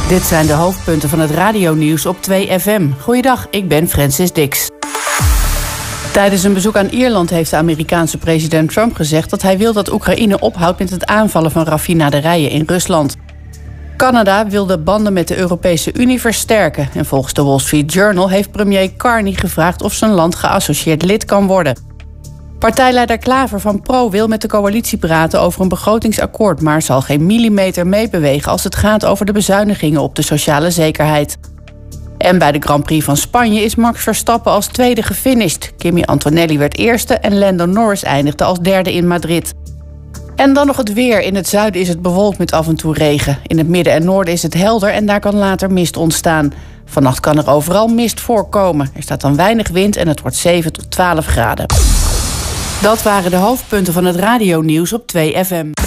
Dit zijn de hoofdpunten van het radionieuws op 2FM. Goeiedag, ik ben Francis Dix. Tijdens een bezoek aan Ierland heeft de Amerikaanse president Trump gezegd dat hij wil dat Oekraïne ophoudt met het aanvallen van raffinaderijen in Rusland. Canada wil de banden met de Europese Unie versterken. En volgens de Wall Street Journal heeft premier Carney gevraagd of zijn land geassocieerd lid kan worden. Partijleider Klaver van Pro wil met de coalitie praten over een begrotingsakkoord, maar zal geen millimeter meebewegen als het gaat over de bezuinigingen op de sociale zekerheid. En bij de Grand Prix van Spanje is Max Verstappen als tweede gefinished. Kimi Antonelli werd eerste en Lando Norris eindigde als derde in Madrid. En dan nog het weer. In het zuiden is het bewolkt met af en toe regen. In het midden en noorden is het helder en daar kan later mist ontstaan. Vannacht kan er overal mist voorkomen. Er staat dan weinig wind en het wordt 7 tot 12 graden. Dat waren de hoofdpunten van het radionieuws op 2FM.